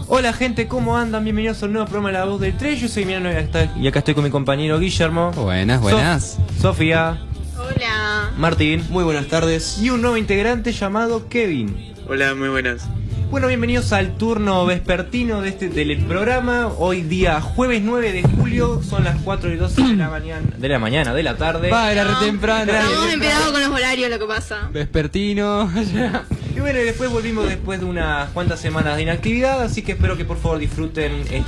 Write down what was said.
Hola gente, ¿cómo andan? Bienvenidos a un nuevo programa de La Voz del 3. Yo soy Emiliano y acá estoy con mi compañero Guillermo. Buenas. Sofía. Hola. Martín. Muy buenas tardes. Y un nuevo integrante llamado Kevin. Hola, muy buenas. Bueno, bienvenidos al turno vespertino del programa. Hoy día jueves 9 de julio, son las 4:12 de la tarde. Era re temprano. Estamos empezados con los horarios, lo que pasa. Vespertino. Y bueno, y después volvimos después de unas cuantas semanas de inactividad, así que espero que por favor disfruten